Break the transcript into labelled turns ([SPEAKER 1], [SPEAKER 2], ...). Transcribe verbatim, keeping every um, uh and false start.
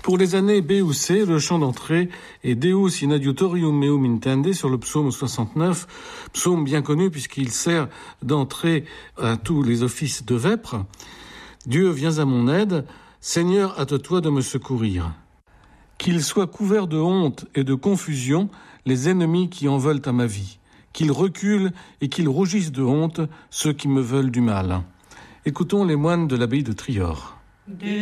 [SPEAKER 1] Pour les années B ou C, le chant d'entrée est Deus in adiutorium meum intende sur le psaume soixante-neuf, psaume bien connu puisqu'il sert d'entrée à tous les offices de vêpres. Dieu, viens à mon aide, Seigneur, hâte-toi de me secourir. Qu'ils soient couverts de honte et de confusion les ennemis qui en veulent à ma vie. Qu'ils reculent et qu'ils rougissent de honte ceux qui me veulent du mal. Écoutons les moines de l'abbaye de Trior.